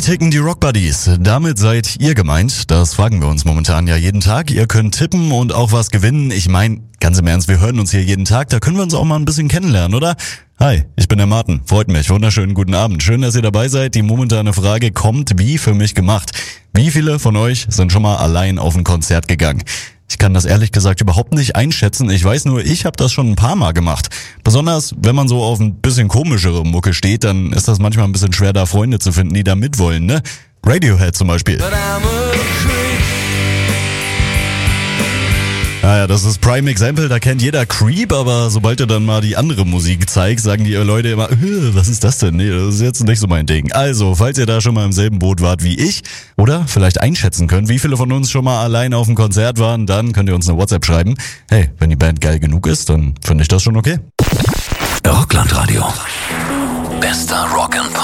ticken die Rock Buddies? Damit seid ihr gemeint. Das fragen wir uns momentan ja jeden Tag. Ihr könnt tippen und auch was gewinnen. Ich meine, ganz im Ernst, wir hören uns hier jeden Tag. Da können wir uns auch mal ein bisschen kennenlernen, oder? Hi, ich bin der Martin. Freut mich. Wunderschönen guten Abend. Schön, dass ihr dabei seid. Die momentane Frage kommt wie für mich gemacht. Wie viele von euch sind schon mal allein auf ein Konzert gegangen? Ich kann das ehrlich gesagt überhaupt nicht einschätzen. Ich weiß nur, ich habe das schon ein paar Mal gemacht. Besonders, wenn man so auf ein bisschen komischere Mucke steht, dann ist das manchmal ein bisschen schwer, da Freunde zu finden, die da mitwollen, ne? Radiohead zum Beispiel. Naja, das ist Prime Example, da kennt jeder Creep, aber sobald du dann mal die andere Musik zeigst, sagen die Leute immer, was ist das denn? Nee, das ist jetzt nicht so mein Ding. Also, falls ihr da schon mal im selben Boot wart wie ich oder vielleicht einschätzen könnt, wie viele von uns schon mal allein auf dem Konzert waren, dann könnt ihr uns eine WhatsApp schreiben. Hey, wenn die Band geil genug ist, dann finde ich das schon okay. Rockland Radio. Bester Rock'n'Pop.